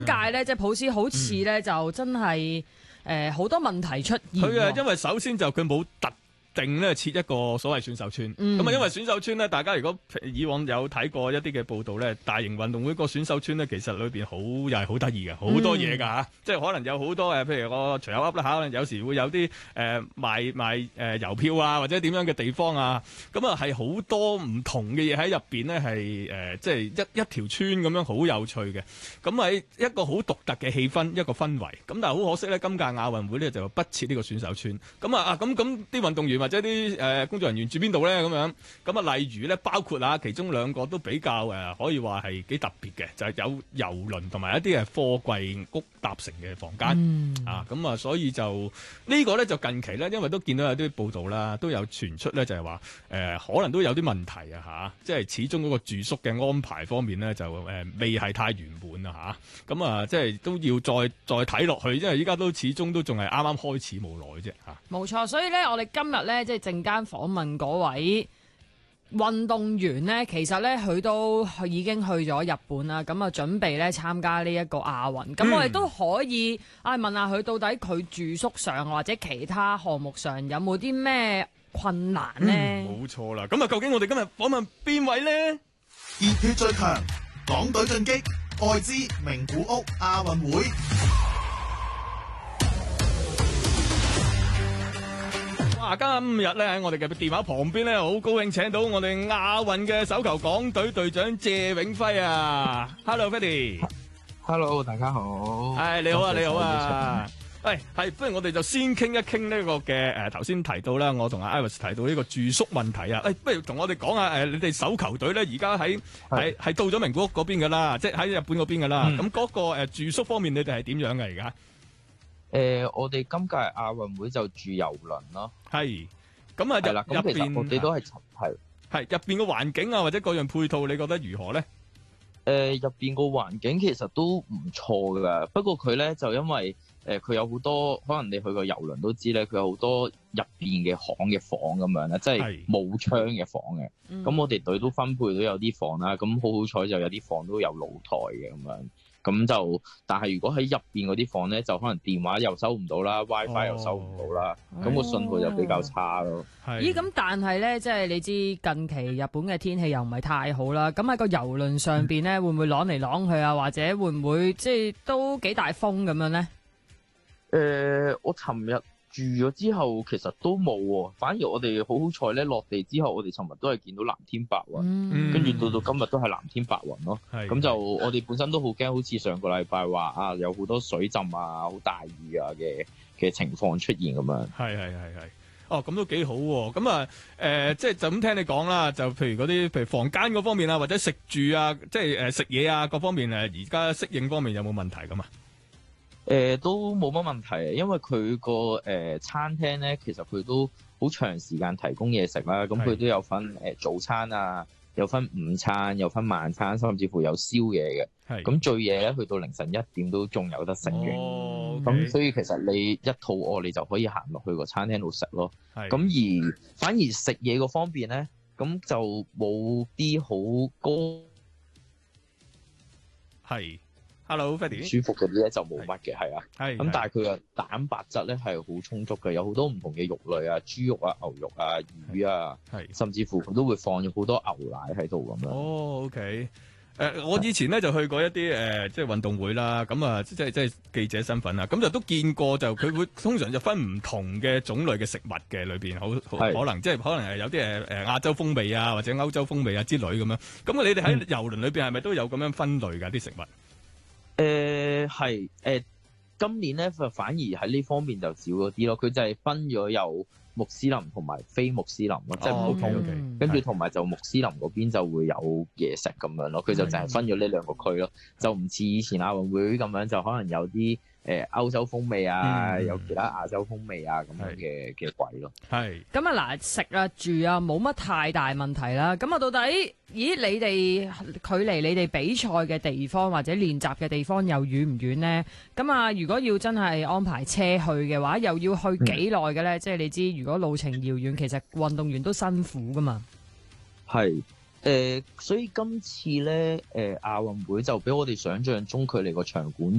屆咧，即係普斯好似咧就真係好多問題出現。 佢啊，因為首先就佢冇特定咧設一個所謂選手村，咁啊因為選手村咧，大家如果以往有睇過一啲嘅報道咧，大型運動會個選手村咧，其實裏邊又係好得意嘅，好多嘢㗎嚇，即係可能有好多譬如我隨口噏啦嚇，可能有時會有啲賣郵票啊，或者點樣嘅地方啊，咁啊係好多唔同嘅嘢喺入邊咧，係即係一條村咁樣好有趣嘅，咁喺一個好獨特嘅氣氛，一個氛圍，咁但係好可惜咧，今屆亞運會咧就不設呢個選手村，咁啲運動員或者啲工作人員住邊度咧？咁啊，例如咧，包括其中兩個都比較可以話係幾特別嘅，就係有郵輪同埋一啲貨櫃屋搭成嘅房間咁啊，所以就呢個咧就近期咧，因為都見到有啲報道啦，都有傳出咧，就係話可能都有啲問題即係始終嗰個住宿嘅安排方面咧，就未係太圓滿咁啊，即係都要再睇落去，因為依家都始終都仲係啱啱開始冇耐啫冇錯，所以咧，我哋今日咧即係陣間訪問嗰位運動員咧，其實咧佢都已經去咗日本啦，咁啊準備咧參加呢一個亞運。咁我哋都可以問下佢到底佢住宿上或者其他項目上有冇啲咩困難呢？ 冇錯啦，咁啊究竟我哋今日訪問邊位呢？ 熱血最強，港隊進擊，愛知名古屋亞運會。 今日咧喺我哋嘅電話旁邊咧，好高興請到我哋亞運嘅手球港隊隊長謝永輝啊 ！Hello，Freddy。Hello， 大家好。 你好啊，你好啊。不如我哋就先傾一傾呢個嘅頭先提到啦，我同阿 Iris 提到呢個住宿問題啊。不如同我哋講下你哋手球隊咧，而家係到咗名古屋嗰邊噶啦，即係喺日本嗰邊噶啦。咁嗰個住宿方面，你哋係點樣嘅而家？ 我哋今屆亞運會就住郵輪咯。 係，咁啊入邊我哋都係入邊個環境啊，或者各樣配套，你覺得如何咧？ 入邊個環境其實都唔錯噶，不過佢咧就因為佢有好多，可能你去過郵輪都知咧，佢有好多入邊嘅行嘅房咁樣咧，即係冇窗嘅房嘅。咁我哋隊都分配到有啲房啦，咁好好彩就有啲房都有露台嘅咁樣。咁就，但係如果喺入邊嗰啲房咧，就可能電話又收唔到啦，WiFi 又收唔到啦，咁個信號就比較差咯。 咦，咁但係咧，即係你知近期日本嘅天氣又唔係太好啦，咁喺個郵輪上邊咧，會唔會啷嚟啷去啊？或者會唔會即係都幾大風咁樣咧？ 我尋日住咗之後，其實都冇喎，反而我哋好好彩咧，落地之後，我哋尋日都係見到藍天白雲，跟住到今日都係藍天白雲咯。咁就我哋本身都好驚，好似上個禮拜話有好多水浸啊、好大雨啊嘅情況出現咁樣。 係。哦，咁都幾好喎。咁啊，即係就咁聽你講啦，就譬如嗰啲譬如房間嗰方面啊，或者食住啊，即係食嘢啊各方面而家適應方面有冇問題咁啊？ 都冇乜問題，因為佢個餐廳咧，其實佢都好長時間提供嘢食啦。咁佢都有分早餐啊，有分午餐，有分晚餐，甚至乎有宵夜嘅。咁最夜咧，去到凌晨1點都仲有得食嘅。咁所以其實你一肚餓，你就可以行落去個餐廳度食咯。咁而反而食嘢個方面咧，咁就冇啲好高 Hello，Freddy。 舒服嗰啲咧就冇乜嘅，係啊。咁但係佢嘅蛋白質咧係好充足嘅，有好多唔同嘅肉類啊，豬肉啊、牛肉啊、魚啊，甚至乎佢都會放咗好多牛奶喺度咁樣。 OK。我以前咧就去過一啲即係運動會啦，咁啊即係記者身份啦，咁就都見過就佢會通常就分唔同嘅種類嘅食物嘅裏邊，好可能即係可能係有啲亞洲風味啊，或者歐洲風味啊之類咁樣。咁你哋喺郵輪裏邊係咪都有咁樣分類㗎啲食物？ 今年咧反而喺呢方面就少咗啲咯，佢就係分咗有穆斯林同埋非穆斯林咯，即係唔同。跟住同埋就穆斯林嗰邊就會有嘢食咁樣咯，佢就淨係分咗呢兩個區咯，就唔似以前亞運會咁樣，就可能有啲歐洲風味啊，有其他亞洲風味啊咁樣嘅櫃咯。 咁啊嗱，食啊住啊冇乜太大問題啦。咁啊到底，咦你哋距離你哋比賽嘅地方或者練習嘅地方又遠唔遠呢？咁啊如果要真係安排車去嘅話，又要去幾耐嘅咧？即係你知如果路程遙遠，其實運動員都辛苦噶嘛。 所以今次咧，亞運會就比我哋想象中距離個場館